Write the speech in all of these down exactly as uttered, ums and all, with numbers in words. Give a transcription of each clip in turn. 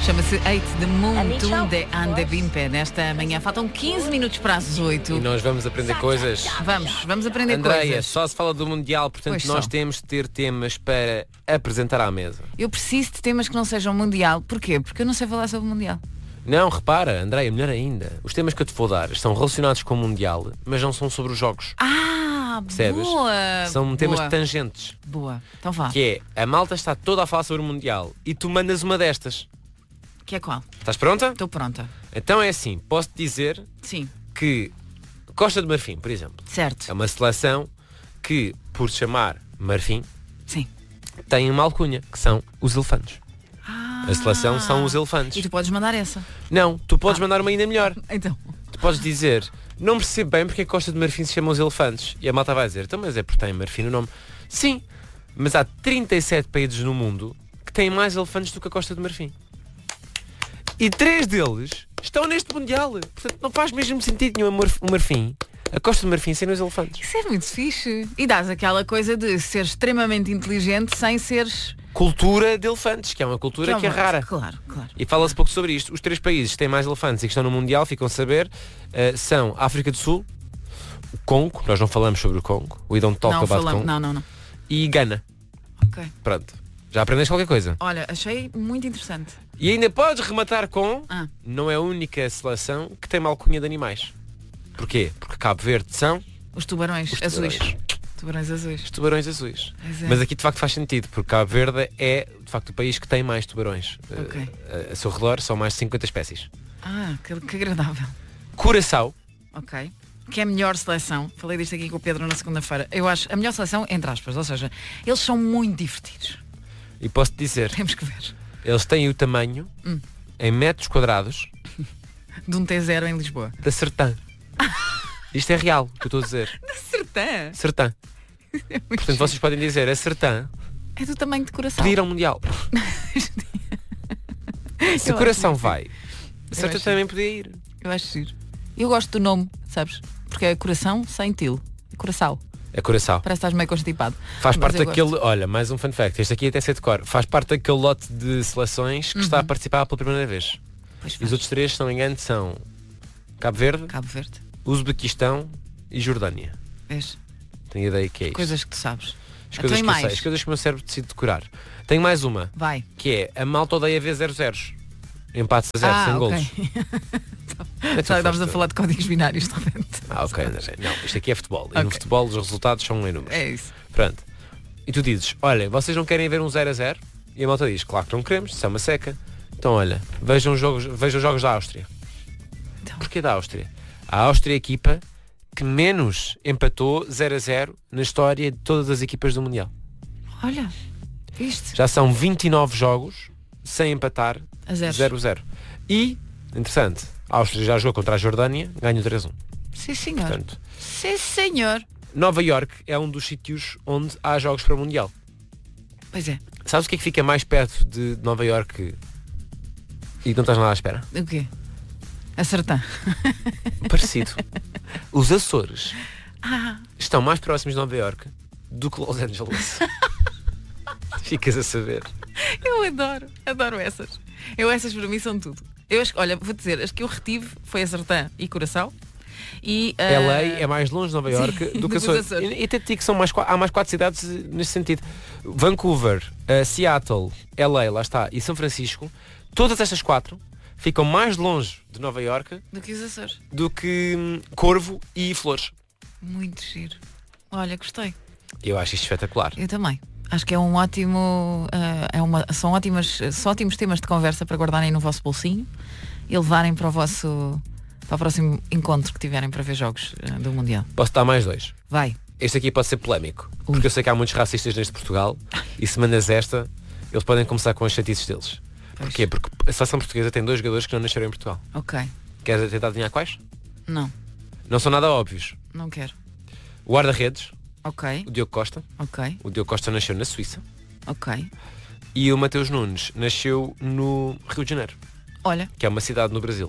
Chama-se Eight the Moon to the Andebimpe. Nesta manhã faltam quinze minutos para as oito. E nós vamos aprender coisas. Vamos, vamos aprender Andreia, coisas. só se fala do Mundial, portanto Pois nós só. temos de ter temas para apresentar à mesa. Eu preciso de temas que não sejam mundial. Porquê? Porque eu não sei falar sobre o mundial. Não, repara, Andreia, melhor ainda. Os temas que eu te vou dar estão relacionados com o Mundial, mas não são sobre os jogos. Ah, Percebes? boa. São temas boa. tangentes. Boa. Então vá. Que é, a malta está toda a falar sobre o Mundial e tu mandas uma destas. Que é qual? Estás pronta? Estou pronta. Então é assim, posso-te dizer Sim. que Costa de Marfim, por exemplo, Certo. é uma seleção que, por se chamar Marfim, Sim. tem uma alcunha, que são os elefantes. Ah. A seleção são os elefantes. E tu podes mandar essa. Não, tu podes Ah. mandar uma ainda melhor. Então. Tu podes dizer, não percebo bem porque a Costa de Marfim se chama os elefantes. E a malta vai dizer, então mas é porque tem Marfim no nome. Sim, mas há trinta e sete países no mundo que têm mais elefantes do que a Costa de Marfim. E três deles estão neste Mundial. Portanto, não faz mesmo sentido nenhum o Marfim, a Costa de Marfim, serem os elefantes. Isso é muito fixe. E dás aquela coisa de ser extremamente inteligente sem seres... Cultura de elefantes, que é uma cultura que é, uma- rara. Claro, claro. E fala-se pouco sobre isto. Os três países que têm mais elefantes e que estão no Mundial, ficam a saber, eh, são a África do Sul, o Congo, nós não falamos sobre o Congo, we don't talk Não, about falamos. Congo, Não, não, não. e Gana. Ok. Pronto. Já aprendeste qualquer coisa. Olha, achei muito interessante. E ainda podes rematar com, Ah. não é a única seleção que tem uma alcunha de animais. Porquê? Porque Cabo Verde são Os tubarões os azuis. tubarões. Tubarões azuis. Os tubarões azuis. Pois é. Mas aqui de facto faz sentido, porque Cabo Verde é de facto o país que tem mais tubarões. Ok. Eh, a, a seu redor são mais de cinquenta espécies. Ah, que, que agradável. Curaçao. Ok. Que é a melhor seleção. Falei disto aqui com o Pedro na segunda-feira. Eu acho a melhor seleção, entre aspas. Ou seja, eles são muito divertidos. E posso-te dizer, Temos que ver. eles têm o tamanho, Hum. em metros quadrados, De um T zero em Lisboa. da Sertã. Isto é real, o que eu estou a dizer. Sertã. Sertã. É muito Portanto, giro. vocês podem dizer, a Sertã É do tamanho de coração. pedir ao Mundial. Se Eu o coração acho vai, a Sertã acho também podia ir. Eu acho giro. Eu gosto do nome, sabes? Porque é coração sem til. É coração. É Curaçao. Parece que estás meio constipado. Faz Mas parte eu daquele, gosto. olha, mais um fun fact, este aqui até sei de cor, faz parte daquele lote de seleções que está a participar pela primeira vez. Pois E os faz. outros três, se não me engano, são Cabo Verde, Cabo Verde. Uzbequistão e Jordânia. Vês? Tenho ideia que é isto. Coisas que tu sabes. As Então coisas e que eu mais? sei, as coisas que o meu cérebro decide decorar. Tenho mais uma, Vai. que é a malta odeia ver zero zeros. Empates a zero, Ah, sem ok. golos. É tu Já estávamos a foste- falar de códigos binários de repente. Ah, ok, André. Não, isto aqui é futebol. E no Ok. futebol os resultados são em números. É isso. Pronto. E tu dizes, olha, vocês não querem ver um zero a zero? E a malta diz, claro que não queremos, isso é uma seca. Então olha, vejam os jogos, vejam os jogos da Áustria. Então. Porquê da Áustria? A Áustria é a equipa que menos empatou zero a zero na história de todas as equipas do Mundial. Olha, viste? Já são vinte e nove jogos sem empatar A zeros. zero a zero. E, interessante, a Áustria já jogou contra a Jordânia, ganhou três a um. Sim, senhor. Portanto, Sim, senhor. Nova York é um dos sítios onde há jogos para o Mundial. Pois é. Sabes o que é que fica mais perto de Nova York e não estás nada à espera? O quê? A Sertã. Parecido. Os Açores Ah, estão mais próximos de Nova York do que Los Angeles. Ficas a saber. eu adoro. Adoro essas. Eu essas para mim são tudo. Eu acho, olha, vou dizer, as que eu retive foi a Sertã e Curaçao. E, ah, L A é mais longe de Nova York sim, do que do que os Açores. Açores. E, e até te digo que são mais, qua- há mais quatro cidades neste sentido. Vancouver, uh, Seattle, L A, lá está, e São Francisco, todas estas quatro ficam mais longe de Nova York do que os Açores. do que hum, Corvo e Flores. Muito giro. Olha, gostei. Eu acho isto espetacular. Eu também. Acho que é um ótimo. ah, é uma, são, ótimas, são ótimos temas de conversa para guardarem no vosso bolsinho e levarem para o vosso. Para o próximo encontro que tiverem para ver jogos ah, do Mundial. Posso dar mais dois? Vai. Este aqui pode ser polémico, Ui. porque eu sei que há muitos racistas neste Portugal e se mandas esta, eles podem começar com as chatices deles. Pois. Porquê? Porque a seleção portuguesa tem dois jogadores que não nasceram em Portugal. Ok. Queres tentar adivinhar quais? Não. Não são nada óbvios. Não quero. O guarda-redes, Ok. o Diogo Costa. Ok. O Diogo Costa nasceu na Suíça. Ok. E o Mateus Nunes nasceu no Rio de Janeiro, Olha. que é uma cidade no Brasil.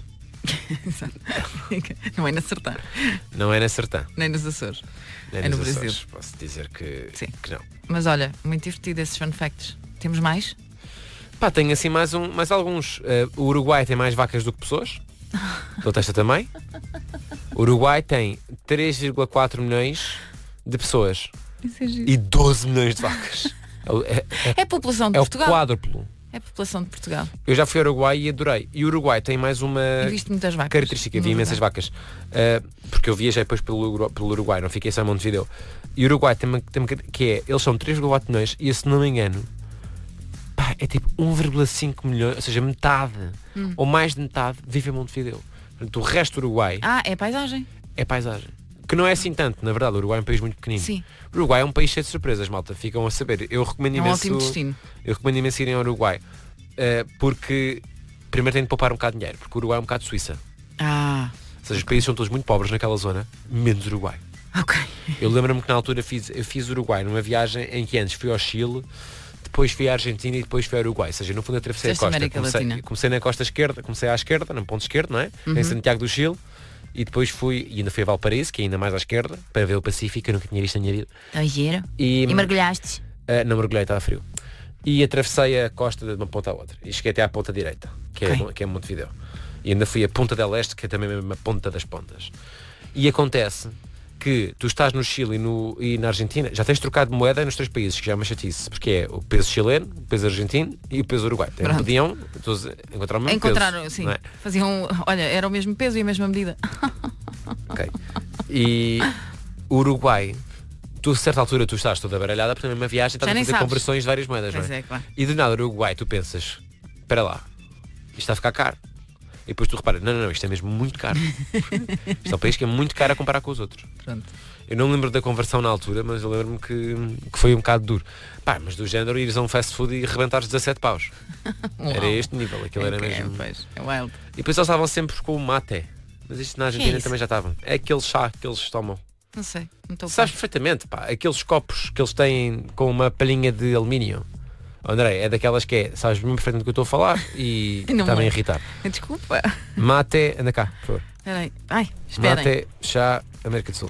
Não é na Sertã. Não é na Sertã. Nem nos Açores. Nem É no nos Brasil. Açores. Posso dizer que, Sim. que não. Mas olha, muito divertido esses fun facts. Temos mais? Pá, tem assim mais, um, mais alguns. Uh, o Uruguai tem mais vacas do que pessoas. Dou testa também. O Uruguai tem três vírgula quatro milhões de pessoas. Isso é giro. E doze milhões de vacas. É, é, É a população de é o Portugal. quádruplo. É a população de Portugal. Eu já fui ao Uruguai e adorei. E o Uruguai tem mais uma E viste muitas vacas. característica. Vi No imensas Uruguai. vacas. Uh, porque eu viajei depois pelo, Uru- pelo Uruguai, não fiquei só em Montevideo. E o Uruguai tem uma, tem uma que é, eles são três vírgula quatro milhões e, se não me engano, pá, é tipo um vírgula cinco milhões, ou seja, metade, Hum. ou mais de metade, vive em Montevideo. Portanto, o resto do Uruguai Ah, é paisagem. é paisagem. Que não é assim tanto, na verdade. O Uruguai é um país muito pequenino. Sim. O Uruguai é um país cheio de surpresas, malta. Ficam a saber. Eu recomendo É um imenso. ótimo destino. Eu recomendo imenso irem ao Uruguai. Uh, porque primeiro tem de poupar um bocado de dinheiro, porque o Uruguai é um bocado Suíça. Ah, Ou seja, os países são todos muito pobres naquela zona, menos o Uruguai. ok. Eu lembro-me que na altura fiz, eu fiz o Uruguai numa viagem em que antes fui ao Chile, depois fui à Argentina e depois fui ao Uruguai. Ou seja, no fundo atravessei a Fizeste costa. América Comecei, Latina. comecei na costa esquerda, comecei à esquerda, no ponto esquerdo, não é? Uhum. Em Santiago do Chile. E depois fui, e ainda fui a Valparaíso, que é ainda mais à esquerda, para ver o Pacífico, eu nunca tinha visto na minha vida. Então, giro. E, E mergulhaste? Uh, não mergulhei, estava frio. E atravessei a costa de uma ponta à outra. E cheguei até à ponta direita, que, Ok. é, que é Montevideo. E ainda fui a Ponta del Este, que é também mesmo a ponta das pontas. E acontece que tu estás no Chile e, no, e na Argentina, já tens trocado de moeda nos três países, que já é uma chatice, porque é o peso chileno, o peso argentino e o peso uruguai. Então, Pronto. podiam todos encontrar o mesmo Encontraram, peso, sim. não é? Faziam, olha, era o mesmo peso e a mesma medida. Ok. E o Uruguai, tu a certa altura tu estás toda baralhada, porque é uma viagem estás Já a nem fazer sabes. conversões de várias moedas, Pois não é? é, claro. E de nada, o Uruguai, tu pensas, espera lá, isto está a ficar caro. E depois tu reparas, não, não, não, isto é mesmo muito caro. Isto é um país que é muito caro a comparar com os outros. Pronto. Eu não me lembro da conversão na altura, mas eu lembro-me que, que foi um bocado duro. Pá, mas do género ires a um fast food e arrebentares dezassete paus. Era este nível, aquilo era Ok, mesmo. pois, é wild. E depois eles estavam sempre com o mate. Mas isto na Argentina isso? também já estavam. É aquele chá que eles tomam. Não sei, não estou Sabes perfeitamente, pá, aqueles copos que eles têm com uma palhinha de alumínio. André, é daquelas que é, sabes mesmo perfeitamente do que eu estou a falar e Não está-me a é. irritar. Desculpa. Mate, anda cá, por favor. Espera aí. Ai, esperem. Mate, chá, América do Sul.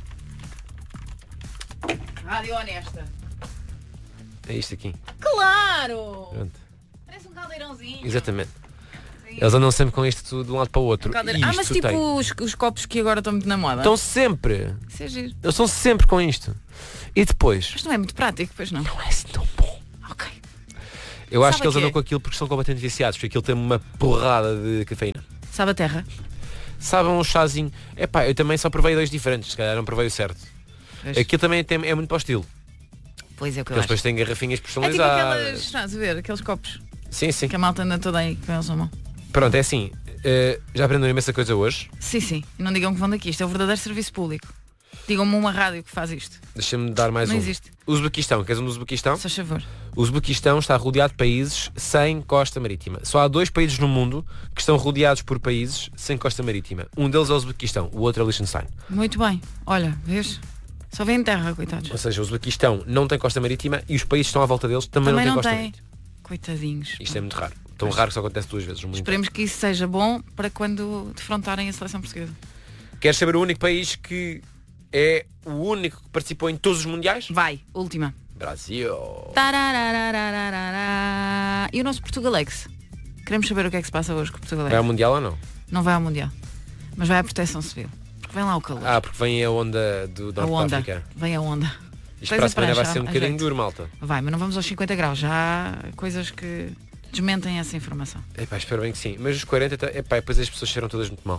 Rádio honesta. É isto aqui. Claro! Pronto. Parece um caldeirãozinho. Exatamente. Eles andam sempre com isto de um lado para o outro. Um caldeirão. E Ah, isto mas tipo tem. os, os copos que agora estão muito na moda. Estão sempre. Isso é giro. Eles estão sempre com isto. E depois. Mas não é muito prático, pois não. Não é assim tão bom. Ok. Eu acho Sabe que eles que andam é? com aquilo porque são completamente viciados. Porque aquilo tem uma porrada de cafeína. Sabe a terra? Sabe um chazinho. Epá, eu também só provei dois diferentes. Se calhar não provei o certo. Pois. Aquilo também tem, é muito para o estilo. Pois é o que eu Eles acho. depois têm garrafinhas É tipo personalizadas. aquelas, estás a ver, aqueles copos Sim, sim. que a malta anda toda aí com eles na mão. Pronto, é assim. eh, já aprenderam imensa coisa hoje. Sim, sim. E não digam que vão daqui. Isto é o verdadeiro serviço público. Digam-me uma rádio que faz isto. Deixa-me dar mais Não um. existe. Uzbequistão. Queres um do Uzbequistão? Se faz favor. O Uzbequistão está rodeado de países sem costa marítima. Só há dois países no mundo que estão rodeados por países sem costa marítima. Um deles é o Uzbequistão, o outro é o Liechtenstein. Muito bem. Olha, vês? Só vem em terra, coitados. Ou seja, o Uzbequistão não tem costa marítima e os países que estão à volta deles também, Também não não têm costa tem. marítima. Coitadinhos. Isto é muito raro. Tão raro que só acontece duas vezes no mundo. Esperemos que isso seja bom para quando defrontarem a seleção portuguesa. Queres saber o único país que é o único que participou em todos os mundiais? Vai, última. Brasil. Tararararararara. E o nosso Portugalex? Queremos saber o que é que se passa hoje com o Portugalex. Vai ao mundial ou não? Não vai ao Mundial, mas vai à Proteção Civil. Vem lá o calor. Ah, porque vem a onda do a Norte onda. da África. Vem a onda. Isto Tens para a a semana vai prancha, ser um a bocadinho jeito. duro, malta. Vai, mas não vamos aos cinquenta graus. Já há coisas que desmentem essa informação. Epá, espero bem que sim. Mas os quarenta, tá- epá, depois as pessoas cheiram todas muito mal.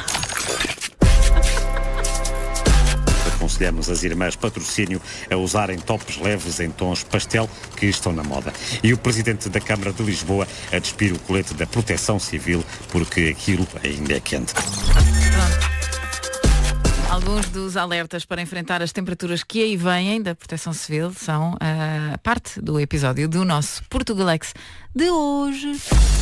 Aconselhamos as irmãs Patrocínio a usarem tops leves em tons pastel que estão na moda. E o presidente da Câmara de Lisboa a despir o colete da Proteção Civil porque aquilo ainda é quente. Pronto. Alguns dos alertas para enfrentar as temperaturas que aí vêm da Proteção Civil são a parte do episódio do nosso Portugalex de hoje.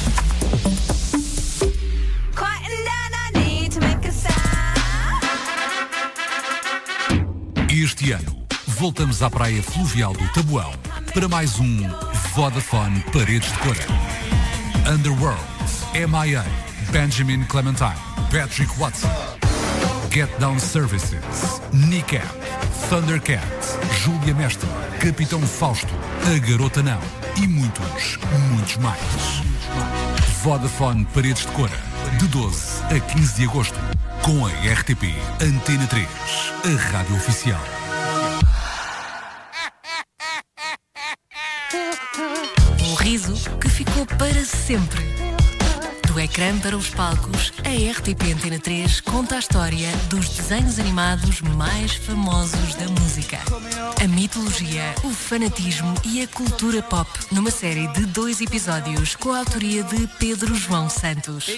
Este ano, voltamos à praia fluvial do Tabuão para mais um Vodafone Paredes de Cora. Underworld, M I A, Benjamin Clementine, Patrick Watson, Get Down Services, Nick Thundercat, Júlia Mestre, Capitão Fausto, A Garota Não, e muitos, muitos mais. Vodafone Paredes de Cora, de doze a quinze de agosto, com a R T P Antena três, a rádio oficial. Um riso que ficou para sempre. Do ecrã para os palcos, a R T P Antena três conta a história dos desenhos animados mais famosos da música. A mitologia, o fanatismo e a cultura pop numa série de dois episódios com a autoria de Pedro João Santos.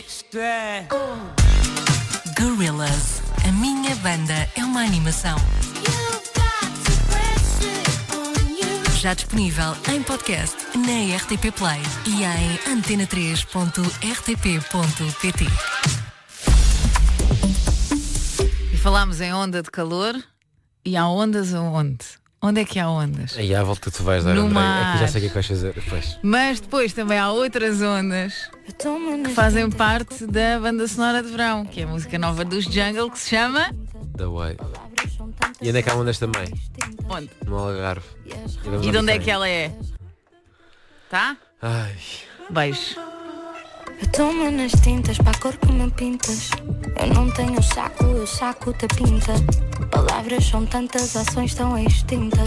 Gorillaz, a minha banda é uma animação. Já disponível em podcast na R T P Play e em antena três ponto r t p ponto p t. E falámos em onda de calor e há ondas aonde? Onde é que há ondas? Aí à volta tu vais dar, No André. mar. É que já sei o que é que vais fazer depois. Mas depois também há outras ondas que fazem parte da banda sonora de verão, que é a música nova dos Jungle, que se chama... The Way. E onde é que há ondas também? Onde? No Algarve. vamos E de ao onde é Bicanho. que ela é? Tá? Ai. Beijo. Eu tomo nas tintas para a cor que me pintas. Eu não tenho saco, eu saco da pinta. Palavras são tantas, ações tão extintas.